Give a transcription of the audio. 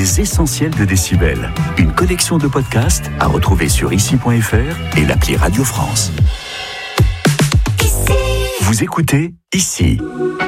Les essentiels de Décibel. Une collection de podcasts à retrouver sur ici.fr et l'appli Radio France. Vous écoutez Ici.